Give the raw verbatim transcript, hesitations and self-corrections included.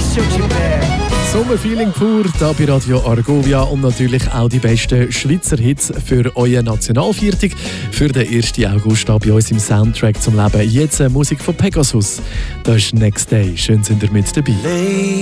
Sommerfeeling pur, da bei Radio Argovia und natürlich auch die besten Schweizer Hits für euren Nationalviertag. Für den ersten August da bei uns im Soundtrack zum Leben. Jetzt Musik von Pegasus. Das ist Next Day. Schön sind ihr mit dabei.